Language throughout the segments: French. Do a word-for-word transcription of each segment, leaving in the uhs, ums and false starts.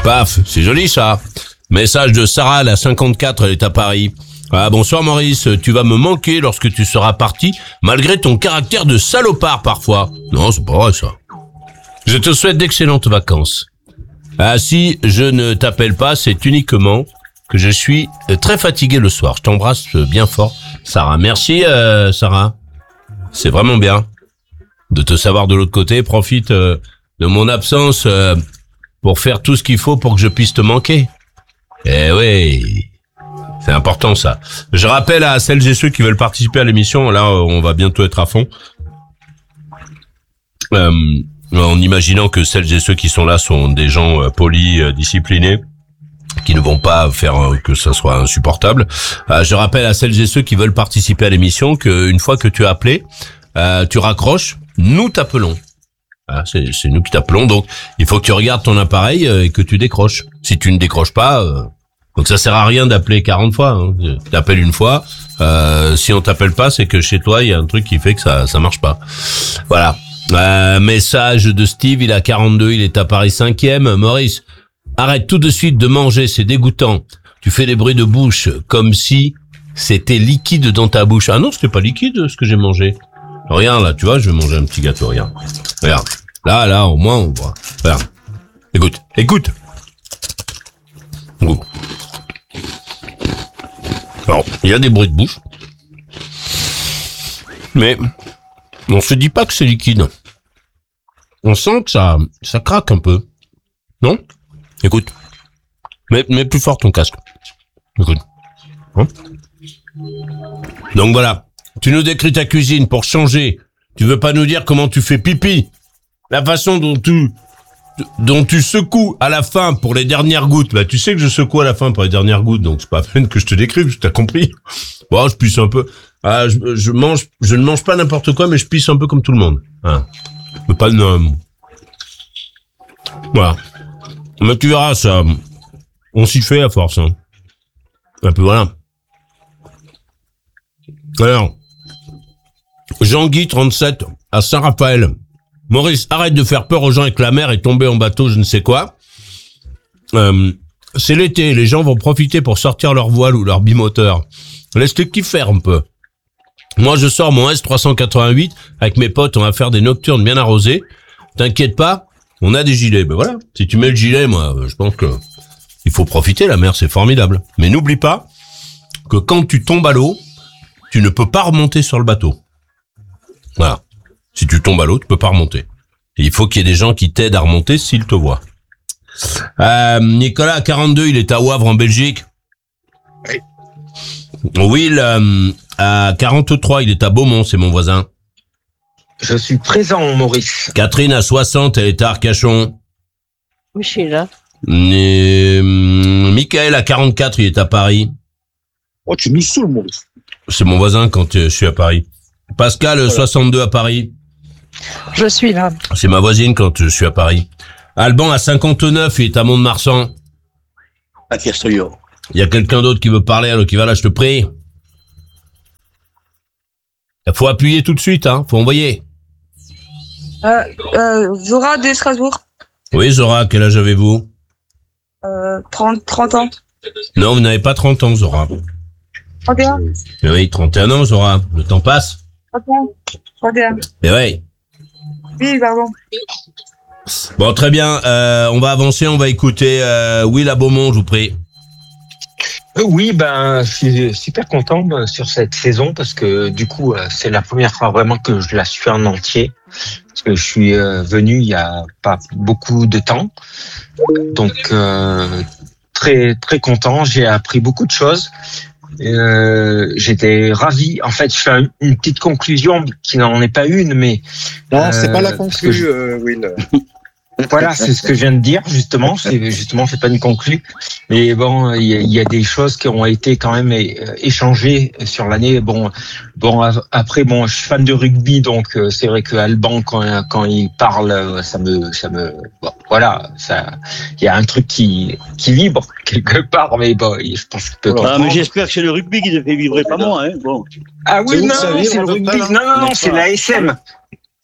Paf, c'est joli ça. Message de Sarah, la cinquante-quatre, elle est à Paris. Ah, bonsoir Maurice, tu vas me manquer lorsque tu seras parti, malgré ton caractère de salopard parfois. Non, c'est pas vrai ça. Je te souhaite d'excellentes vacances. Ah, si je ne t'appelle pas, c'est uniquement que je suis très fatigué le soir. Je t'embrasse bien fort, Sarah. Merci euh, Sarah. C'est vraiment bien de te savoir de l'autre côté. Profite euh, de mon absence euh, pour faire tout ce qu'il faut pour que je puisse te manquer. Eh oui, c'est important ça. Je rappelle à celles et ceux qui veulent participer à l'émission, là on va bientôt être à fond, euh, en imaginant que celles et ceux qui sont là sont des gens euh, polis, euh, disciplinés, qui ne vont pas faire euh, que ça soit insupportable. Euh, je rappelle à celles et ceux qui veulent participer à l'émission qu'une fois que tu as appelé, euh, tu raccroches, nous t'appelons. Ah, c'est, c'est nous qui t'appelons, donc il faut que tu regardes ton appareil euh, et que tu décroches. Si tu ne décroches pas, euh, donc ça sert à rien d'appeler quarante fois. Hein. Tu t'appelles une fois, euh, si on t'appelle pas, c'est que chez toi il y a un truc qui fait que ça ça marche pas. Voilà. Euh, message de Steve, il a quarante-deux, il est à Paris cinquième. Maurice, arrête tout de suite de manger, c'est dégoûtant. Tu fais des bruits de bouche comme si c'était liquide dans ta bouche. Ah non, c'était pas liquide ce que j'ai mangé. Regarde là, tu vois, je vais manger un petit gâteau, regarde. Regarde. Là, là, au moins, on voit. Regarde. Écoute, écoute. Écoute. Alors, il y a des bruits de bouche. Mais, on se dit pas que c'est liquide. On sent que ça, ça craque un peu. Non? Écoute. Mets, mets plus fort ton casque. Écoute. Hein? Donc voilà. Tu nous décris ta cuisine pour changer. Tu veux pas nous dire comment tu fais pipi? La façon dont tu, dont tu secoues à la fin pour les dernières gouttes. Bah, tu sais que je secoue à la fin pour les dernières gouttes, donc c'est pas la peine que je te décrive, tu as compris. Bon, je pisse un peu. Ah, je, je mange, je ne mange pas n'importe quoi, mais je pisse un peu comme tout le monde. Hein. Mais pas de, voilà. Mais tu verras, ça, on s'y fait à force, hein. Un peu, voilà. Alors, Jean-Guy, trente-sept, à Saint-Raphaël. Maurice, arrête de faire peur aux gens avec la mer et tomber en bateau, je ne sais quoi. Euh, c'est l'été, les gens vont profiter pour sortir leur voile ou leur bimoteur. Laisse-les kiffer un peu. Moi, je sors mon S trois cent quatre-vingt-huit, avec mes potes, on va faire des nocturnes bien arrosés. T'inquiète pas, on a des gilets. Ben voilà, si tu mets le gilet, moi, je pense que il faut profiter, la mer, c'est formidable. Mais n'oublie pas que quand tu tombes à l'eau, tu ne peux pas remonter sur le bateau. Voilà. Si tu tombes à l'eau, tu peux pas remonter. Et il faut qu'il y ait des gens qui t'aident à remonter s'ils te voient. Euh, Nicolas, à quarante-deux, il est à Wavre, en Belgique. Oui. Will, euh, à quarante-trois, il est à Beaumont, c'est mon voisin. Je suis présent, Maurice. Catherine, à soixante, elle est à Arcachon. Oui, je suis là. Et, euh, Michael, à quarante-quatre, il est à Paris. Oh, tu me saoules, Maurice. C'est mon voisin quand euh, je suis à Paris. Pascal, voilà. soixante-deux, à Paris. Je suis là. C'est ma voisine quand je suis à Paris. Alban, à cinquante-neuf, il est à Mont-de-Marsan. Aquí estoy yo. Il y a quelqu'un d'autre qui veut parler, alors qui va là, je te prie. Il faut appuyer tout de suite, hein. Faut envoyer. Euh, euh, Zora de Strasbourg. Oui, Zora, quel âge avez-vous? Euh, trente, trente ans. Non, vous n'avez pas trente ans, Zora. trente et un. Mais oui, trente et un ans, Zora. Le temps passe. trente et un. trente et un. Mais oui. Oui, pardon. Bon, très bien. Euh, on va avancer, on va écouter euh, Will à Beaumont, je vous prie. Euh, oui, ben, je suis super content euh, sur cette saison parce que du coup, euh, c'est la première fois vraiment que je la suis en entier. Parce que je suis euh, venu il y a pas beaucoup de temps. Donc, euh, très, très content. J'ai appris beaucoup de choses. Euh, j'étais ravi. En fait, je fais un, une petite conclusion qui n'en est pas une, mais... Non, euh, c'est pas la conclue, je... euh, Will. Voilà, c'est ce que je viens de dire, justement. C'est justement, c'est pas une conclue. Mais bon, il y a, il y a des choses qui ont été quand même échangées sur l'année. Bon, bon, après, bon, je suis fan de rugby, donc c'est vrai que Alban, quand quand il parle, ça me, ça me, bon, voilà, ça, il y a un truc qui qui vibre quelque part, mais bon, je pense que peut ah, mais j'espère que c'est le rugby qui te fait vibrer, pas moi, hein. Bon. Ah oui, non, c'est c'est le rugby. Non, non, non, c'est la S M.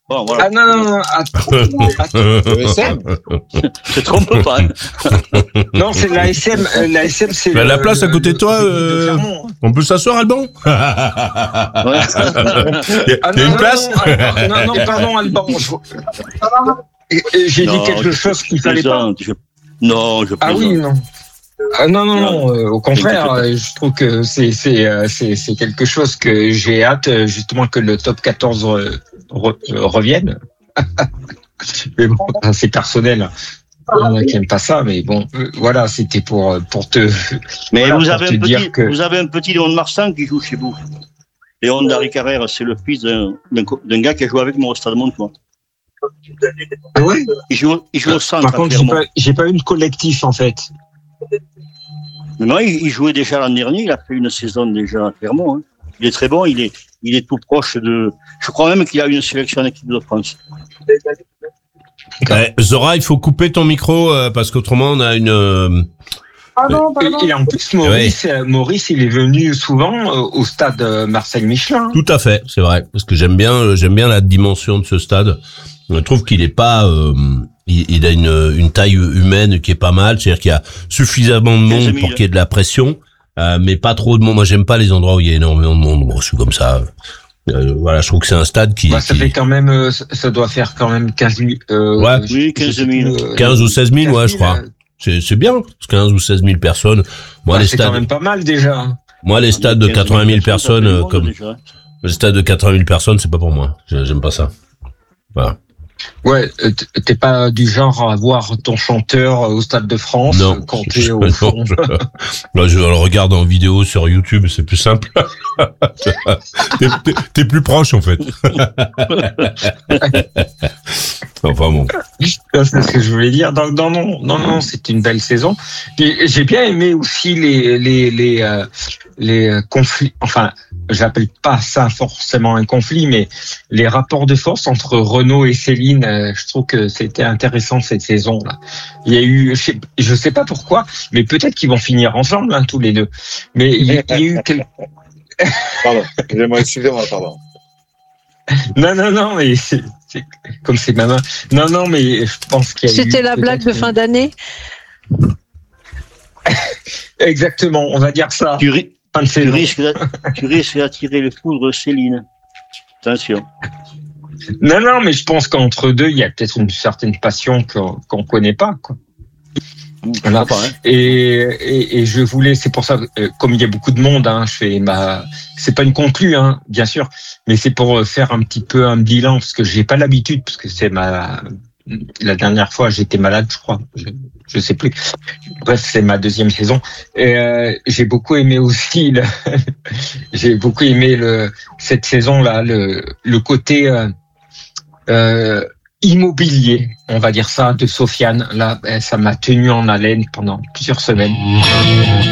Bon, voilà. Ah non, non, non, attends, attends, Le S M, je te trompe pas. Hein. non, c'est la S M, euh, la S M, c'est Bah, le- la place à le- côté de toi, le- euh, de Clermont, hein. On peut s'asseoir, Alban? Ouais. Il y a, Ah il y a non, une non, place? non, Alban, non, non, pardon, Alban. je- Et- et J'ai dit Non, quelque je- chose qu'il fallait pas. plaisante, je- Non, je Ah oui, plaisante. non. Ah non, non, Non. non, euh, au contraire, T'inquiète euh, je trouve que c'est c'est euh, c'est c'est quelque chose que j'ai hâte euh, justement que le top quatorze re- re- euh, revienne. Mais bon, ça, c'est personnel. Il y en a qui n'aiment pas ça, mais bon, euh, voilà, c'était pour pour te. Mais voilà, vous, pour avez te un dire petit, que- vous avez un petit Léon de Marsan qui joue chez vous. Léon Dari Carrère, c'est le fils d'un d'un co- d'un gars qui a joué avec moi au Stade Montois. Ouais. Il joue, il joue au centre. Par contre, j'ai Clermont. pas j'ai pas eu le collectif en fait. Mais non, il, il jouait déjà l'an dernier, il a fait une saison déjà à Clermont. Hein. Il est très bon, il est, il est tout proche de. Je crois même qu'il a une sélection en équipe de France. Ouais, Zora, il faut couper ton micro, euh, parce qu'autrement, on a une... euh, Pardon, Et, pardon. et en plus, Maurice, euh, Maurice, il est venu souvent euh, au stade euh, Marcel Michelin. Tout à fait, c'est vrai, parce que j'aime bien, euh, j'aime bien la dimension de ce stade. Je trouve qu'il est pas, euh, il, il a une, une taille humaine qui est pas mal, c'est-à-dire qu'il y a suffisamment de quinze monde mille. pour qu'il y ait de la pression, euh, mais pas trop de monde. Moi, j'aime pas les endroits où il y a énormément de monde. Bon, je suis comme ça. Euh, voilà, je trouve que c'est un stade qui, Bah, ça qui- fait quand même, euh, ça ça doit faire quand même quinze mille. Euh, Ouais. je- Oui, je sais quinze mille. plus, euh, quinze ou seize mille, ouais, je quinze mille, crois. euh, c'est, c'est bien, quinze ou seize mille personnes. Moi, bah, les c'est quand stades, même pas mal déjà. moi, les stades de quinze quatre-vingt mille personnes, ça fait du euh, monde comme, déjà. les stades de quatre-vingt mille personnes, c'est pas pour moi. J'ai- J'aime pas ça. Voilà. Ouais, euh, t- t'es pas du genre à voir ton chanteur euh, au Stade de France Non. euh, quand t'es au Non, fond. je, là, je le regarde en vidéo sur YouTube, c'est plus simple. t'es, t'es- t'es plus proche, en fait. Enfin bon. C'est ce que je voulais dire. Donc, non, non, non, non, c'est une belle saison. Puis, j'ai bien aimé aussi les les les euh, les euh, conflits. Enfin, j'appelle pas ça forcément un conflit, mais les rapports de force entre Renaud et Céline. euh, je trouve que c'était intéressant cette saison-là. Il y a eu, je sais, je sais pas pourquoi, mais peut-être qu'ils vont finir ensemble, hein, tous les deux. Mais il y a, il y a eu quel... Pardon, excusez-moi, excusez-moi, pardon. non, non, non, mais c'est c'est- comme c'est ma main. Non, non, mais je pense qu'il y a eu C'était la blague de peut-être- fin d'année. Exactement, on va dire ça. Tu, ri- Fin de tu saison. risques d'a- tu risques d'attirer le foudre de Céline. Attention. Non, non, mais je pense qu'entre deux, il y a peut-être une certaine passion qu'on qu'on connaît pas, quoi. Voilà. Pas, hein. Et, et, et je voulais, c'est pour ça, euh, comme il y a beaucoup de monde, hein, je fais ma, c'est pas une conclue, hein, bien sûr, mais c'est pour faire un petit peu un bilan parce que j'ai pas l'habitude, parce que c'est ma, la dernière fois j'étais malade, je crois, je, je sais plus. Bref, c'est ma deuxième saison. Et, euh, j'ai beaucoup aimé aussi, le, j'ai beaucoup aimé le cette saison là, le le côté euh, euh, immobilier, on va dire ça, de Sofiane. Là, ben, ça m'a tenu en haleine pendant plusieurs semaines.